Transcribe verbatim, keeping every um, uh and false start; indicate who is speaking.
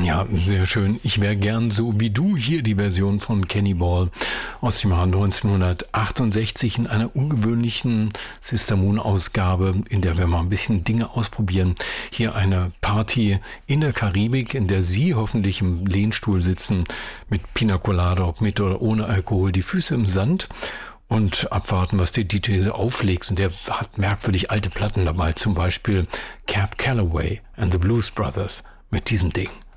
Speaker 1: Ja, sehr schön. Ich wäre gern so wie du. Hier die Version von Kenny Ball aus dem Jahr neunzehnhundertachtundsechzig in einer ungewöhnlichen Sister Moon Ausgabe, in der wir mal ein bisschen Dinge ausprobieren. Hier eine Party in der Karibik, in der Sie hoffentlich im Lehnstuhl sitzen mit Pina Colada, ob mit oder ohne Alkohol, die Füße im Sand und abwarten, was der D J so auflegt. Und der hat merkwürdig alte Platten dabei, zum Beispiel Cab Calloway and the Blues Brothers mit diesem Ding.